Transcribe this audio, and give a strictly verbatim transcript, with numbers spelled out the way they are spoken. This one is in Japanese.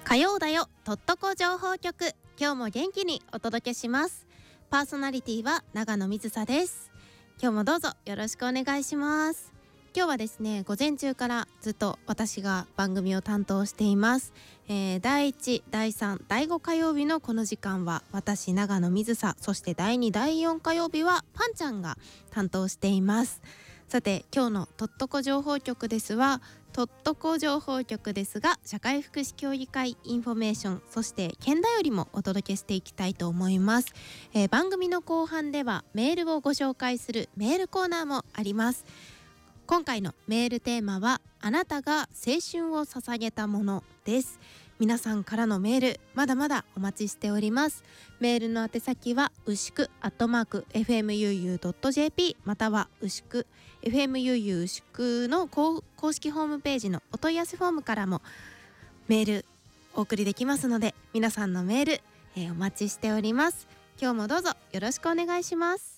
火曜だよとっとこ情報局、今日も元気にお届けします。パーソナリティは長野水沙です。今日もどうぞよろしくお願いします。今日はですね、午前中からずっと私が番組を担当しています、えー、だいいち、だいさん、だいご火曜日のこの時間は私長野水沙、そしてだいに、だいよん火曜日はパンちゃんが担当しています。さて今日のとっとこ情報局ですは、とっとこ情報局ですが社会福祉協議会インフォメーション、そして県だよりもお届けしていきたいと思います。えー、番組の後半ではメールをご紹介するメールコーナーもあります。今回のメールテーマは、あなたが青春を捧げたものです。皆さんからのメールまだまだお待ちしております。メールの宛先はうしくアットマーク エフエムユーユードットジェーピー またはうしく エフエムユーユー 牛久の公式ホームページのお問い合わせフォームからもメールお送りできますので、皆さんのメール、えー、お待ちしております。今日もどうぞよろしくお願いします。